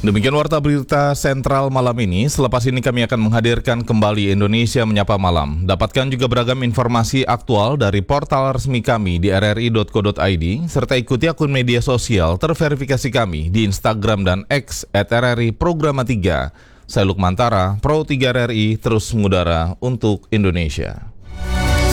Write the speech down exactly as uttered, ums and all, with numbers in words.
Demikian warta berita sentral malam ini. Selepas ini kami akan menghadirkan kembali Indonesia Menyapa Malam. Dapatkan juga beragam informasi aktual dari portal resmi kami di r r i dot co dot i d serta ikuti akun media sosial terverifikasi kami di Instagram dan X at r r i programa tiga. Saya Lukmantara, Pro tiga R R I, terus mengudara untuk Indonesia.